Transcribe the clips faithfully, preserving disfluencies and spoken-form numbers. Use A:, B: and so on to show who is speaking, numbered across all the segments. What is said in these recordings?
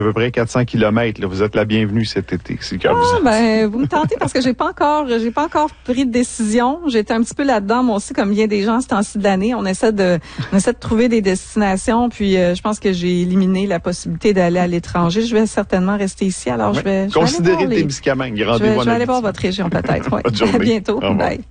A: à peu près quatre cents kilomètres. Là. Vous êtes la bienvenue cet été. Si
B: ah,
A: vous...
B: ben, vous me tentez parce que j'ai pas encore, j'ai pas encore pris de décision. J'étais un petit peu là-dedans, moi aussi, comme bien des gens, ce temps-ci de l'année. On essaie de, on essaie de trouver des destinations. Puis, euh, je pense que j'ai éliminé la possibilité d'aller à l'étranger. Je vais certainement rester ici. Alors, ouais. je vais, je
A: considérez
B: vais aller
A: les Témiscamingue.
B: Je vais, je vais aller voir votre région peut-être. Ouais. À bientôt. Bye.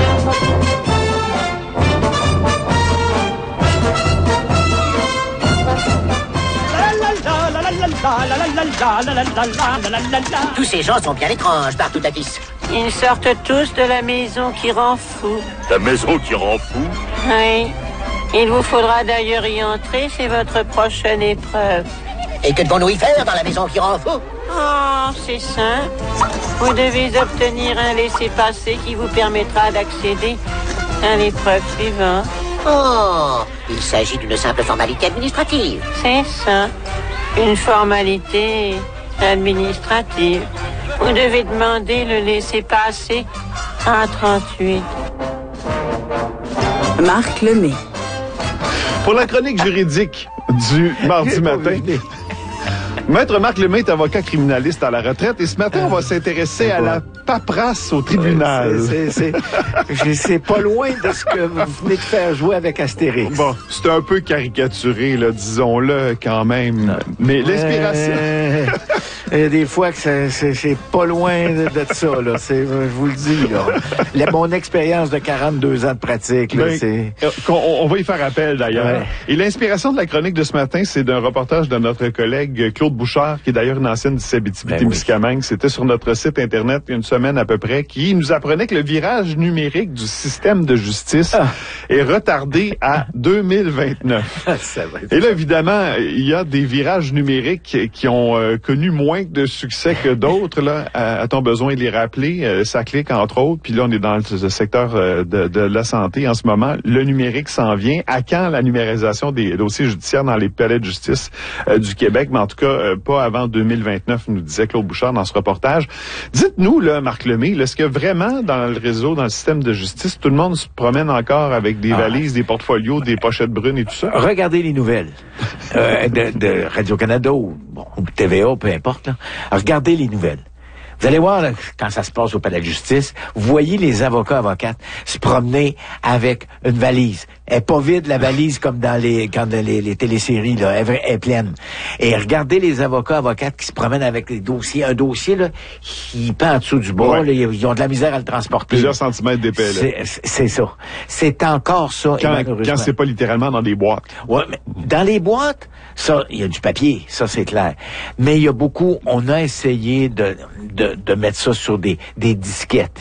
C: Tous ces gens sont bien étranges, Bartoutatis.
D: Ils sortent tous de la maison qui rend fou.
E: La maison qui rend fou?
D: Oui. Il vous faudra d'ailleurs y entrer, c'est votre prochaine épreuve.
C: Et que devons-nous y faire dans la maison qui rend fou?
D: Oh, c'est simple. Vous devez obtenir un laissez-passer qui vous permettra d'accéder à l'épreuve suivante.
C: Oh, il s'agit d'une simple formalité administrative.
D: C'est ça. Une formalité administrative. Vous devez demander le laissez-passer à trente-huit.
F: Marc Lemay.
A: Pour la chronique juridique du mardi matin, Maître Marc Lemay est avocat criminaliste à la retraite et ce matin, on va s'intéresser à la paperasse au tribunal.
G: C'est, c'est, c'est, c'est pas loin de ce que vous venez de faire jouer avec Astérix.
A: Bon, c'est un peu caricaturé, là, disons-le quand même. Mais l'inspiration...
G: Euh, il y a des fois que c'est, c'est, c'est pas loin de, de ça, là. C'est, je vous le dis, là. La, mon expérience de quarante-deux ans de pratique, là,
A: ben,
G: c'est...
A: On, on va y faire appel, d'ailleurs.
G: Ouais.
A: Et l'inspiration de la chronique de ce matin, c'est d'un reportage de notre collègue Claude Bouchard, qui est d'ailleurs une ancienne du Abitibi-Témiscamingue. Ben oui. C'était sur notre site Internet il y a une semaine à peu près, qui nous apprenait que le virage numérique du système de justice ah. est retardé à deux mille vingt-neuf.
G: Ça va être...
A: Et là, évidemment, il y a des virages numériques qui ont euh, connu moins de succès que d'autres. Là, a-t-on besoin de les rappeler? Euh, ça clique, entre autres. Puis là, on est dans le secteur euh, de, de la santé en ce moment. Le numérique s'en vient. À quand la numérisation des dossiers judiciaires dans les palais de justice euh, du Québec? Mais en tout cas, euh, pas avant deux mille vingt-neuf, nous disait Claude Bouchard dans ce reportage. Dites-nous, là, Marc Lemay, là, est-ce que vraiment, dans le réseau, dans le système de justice, tout le monde se promène encore avec des ah. valises, des portfolios, des pochettes brunes et tout ça?
G: Regardez les nouvelles euh, de, de Radio-Canada ou bon, T V A, peu importe. Là. Regardez les nouvelles. Vous allez voir, là, quand ça se passe au palais de justice, vous voyez les avocats, avocates se promener avec une valise. Elle est pas vide, la valise, comme dans les quand les, les téléséries, là, elle, elle est pleine. Et regardez les avocats, avocates qui se promènent avec des dossiers. Un dossier, là, qui pend en dessous du bras, ouais. là, ils ont de la misère à le transporter.
A: Plusieurs centimètres d'épais, là.
G: C'est, c'est ça. C'est encore ça.
A: Quand, quand c'est pas littéralement dans des boîtes.
G: Ouais, mais dans les boîtes, ça, il y a du papier, ça, c'est clair. Mais il y a beaucoup, on a essayé de, de, de mettre ça sur des, des disquettes,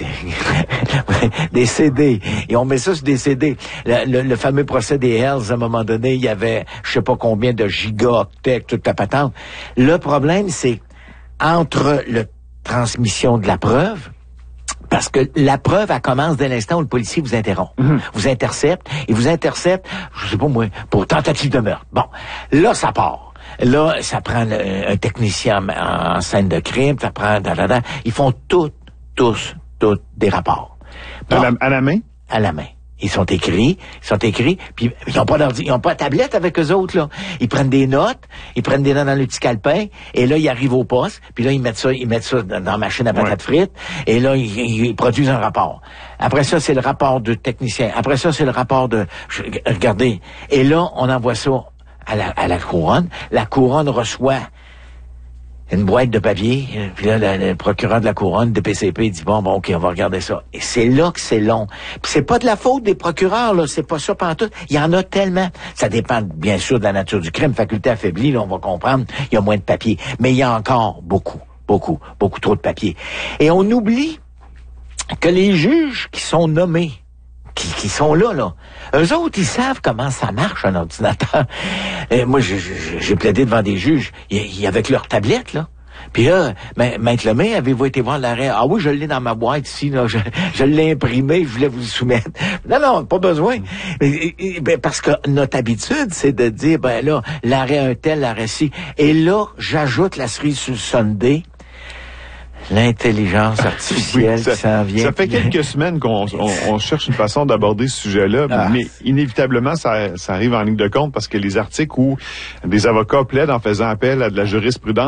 G: des C D. Et on met ça sur des C D. Le, le, le fameux procès des Hells, à un moment donné, il y avait, je sais pas combien de gigaoctets, toute la patente. Le problème, c'est entre la transmission de la preuve, parce que la preuve, elle commence dès l'instant où le policier vous interrompt. Mm-hmm. Vous intercepte, et vous intercepte, je sais pas moi, pour tentative de meurtre. Bon, là, ça part. Là, ça prend le, un technicien en, en scène de crime, ça prend... Da, da, da. Ils font tous, tous, tous des rapports. Bon,
A: à, la, à la main?
G: À la main. Ils sont écrits, ils sont écrits, puis ils n'ont pas d'ordi, ils n'ont pas de tablette avec eux autres, là. Ils prennent des notes, ils prennent des notes dans le petit calepin, et là, ils arrivent au poste, puis là, ils mettent ça, ils mettent ça dans, dans la machine à patates ouais. frites, et là, ils, ils produisent un rapport. Après ça, c'est le rapport de technicien. Après ça, c'est le rapport de... Regardez. Et là, on envoie ça à la, à la couronne. La couronne reçoit une boîte de papier, puis là, le, le procureur de la couronne, de P C P, il dit, bon, bon, OK, on va regarder ça. Et c'est là que c'est long. Puis c'est pas de la faute des procureurs, là, c'est pas ça pantoute. Il y en a tellement. Ça dépend, bien sûr, de la nature du crime. Faculté affaiblie, là, on va comprendre, il y a moins de papier. Mais il y a encore beaucoup, beaucoup, beaucoup trop de papier. Et on oublie que les juges qui sont nommés, Qui, qui sont là, là. Eux autres, ils savent comment ça marche, un ordinateur. Et moi, j'ai, j'ai plaidé devant des juges, y, y, avec leur tablette, là. Puis là, Maître Lemay, avez-vous été voir l'arrêt? Ah oui, je l'ai dans ma boîte ici, là. Je, je l'ai imprimé, je voulais vous le soumettre. Non, non, pas besoin. Et, et, ben, parce que notre habitude, c'est de dire, ben là, l'arrêt un tel, l'arrêt ci. Et là, j'ajoute la cerise sur le sundae. L'intelligence artificielle
A: Oui, ça,
G: qui s'en vient.
A: Ça fait quelques semaines qu'on on, on cherche une façon d'aborder ce sujet-là, ah. mais inévitablement, ça, ça arrive en ligne de compte parce que les articles où des avocats plaident en faisant appel à de la jurisprudence